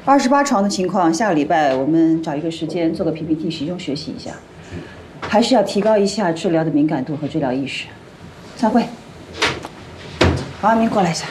28床的情况，下个礼拜我们找一个时间做个 PPT，集中学习一下。还是要提高一下治疗的敏感度和治疗意识。散会。王安民过来一下。